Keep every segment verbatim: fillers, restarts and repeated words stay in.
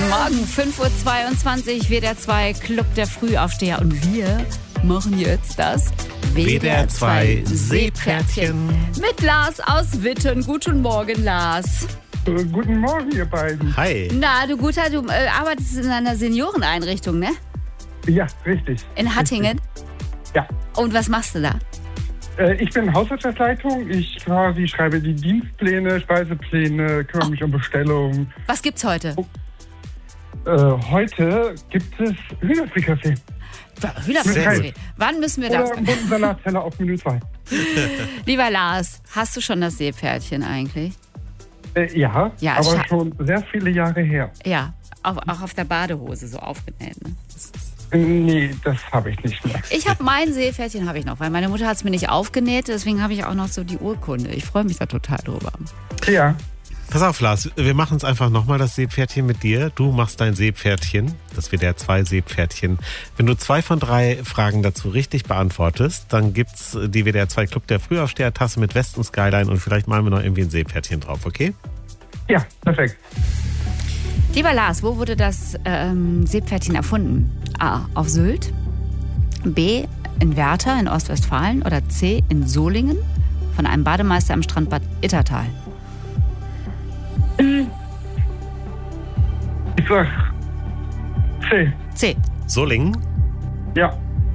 Guten Morgen, fünf Uhr zweiundzwanzig, W D R zwei Club der Frühaufsteher. Und wir machen jetzt das W D R zwei Seepferdchen. Mit Lars aus Witten. Guten Morgen, Lars. Äh, guten Morgen, ihr beiden. Hi. Na, du Guter, du äh, arbeitest in einer Senioreneinrichtung, ne? Ja, richtig. In Hattingen? Richtig. Ja. Und was machst du da? Äh, ich bin Hauswirtschaftsleitung. Ich quasi schreibe die Dienstpläne, Speisepläne, kümmere mich um Bestellungen. Was gibt's heute? Äh, heute gibt es Hühnerfrikassee. Hühnerfrikassee. Wann müssen wir das? Oder Bunsensalatteller auf Menü zwei. Lieber Lars, hast du schon das Seepferdchen eigentlich? Äh, ja, Ja, aber scha- schon sehr viele Jahre her. Ja, auch, auch auf der Badehose so aufgenäht, ne? Äh, Nee, das habe ich nicht mehr. Ich habe mein Seepferdchen habe ich noch, weil meine Mutter hat es mir nicht aufgenäht, deswegen habe ich auch noch so die Urkunde. Ich freue mich da total drüber. Ja. Pass auf, Lars, wir machen es einfach nochmal, das Seepferdchen mit dir. Du machst dein Seepferdchen, das W D R zwei Seepferdchen. Wenn du zwei von drei Fragen dazu richtig beantwortest, dann gibt's die W D R zwei Club der Frühaufsteher-Tasse mit Westen Skyline und vielleicht malen wir noch irgendwie ein Seepferdchen drauf, okay? Ja, perfekt. Lieber Lars, wo wurde das ähm, Seepferdchen erfunden? A. Auf Sylt, B. in Werther in Ostwestfalen oder C. in Solingen von einem Bademeister am Strandbad Ittertal? Ich sag C. C. Solingen? Ja.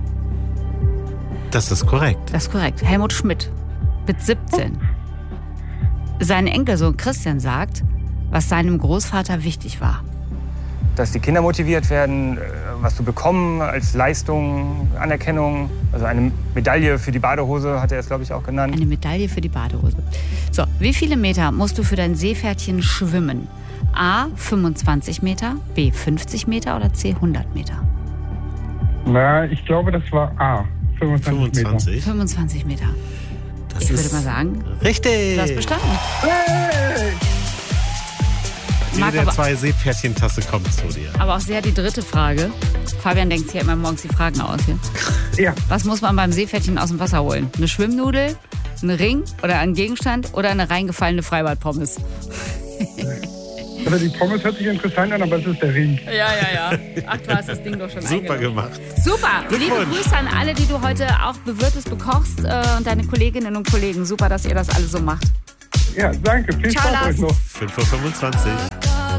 Das ist korrekt. Das ist korrekt. Helmut Schmidt mit siebzehn. Sein Enkelsohn Christian sagt, was seinem Großvater wichtig war. Dass die Kinder motiviert werden, was zu bekommen als Leistung, Anerkennung. Also eine Medaille für die Badehose hat er es, glaube ich, auch genannt. Eine Medaille für die Badehose. So, wie viele Meter musst du für dein Seepferdchen schwimmen? A. fünfundzwanzig Meter, B. fünfzig Meter oder C. hundert Meter? Na, ich glaube, das war A. fünfundzwanzig Meter. fünfundzwanzig? fünfundzwanzig Meter. Das Ich würde ist mal sagen, richtig. du hast bestanden. Hey! Die Mag W D R aber, zwei Seepferdchen-Tasse kommt zu dir. aber auch sehr die dritte Frage. Fabian denkt sich ja immer morgens die Fragen aus. Hier. Ja. Was muss man beim Seepferdchen aus dem Wasser holen? Eine Schwimmnudel, einen Ring oder einen Gegenstand oder eine reingefallene Freibadpommes? Also die Pommes hört sich interessant an, aber es ist der Ring. Ja, ja, ja. Ach, du hast das Ding doch schon Super eingeloggt. gemacht. Super. Liebe Glückwunsch. Grüße an alle, die du heute auch bewirtest, bekochst äh, und deine Kolleginnen und Kollegen. Super, dass ihr das alle so macht. Ja, danke. Viel Ciao, Spaß Lars. euch noch. fünf Uhr fünfundzwanzig.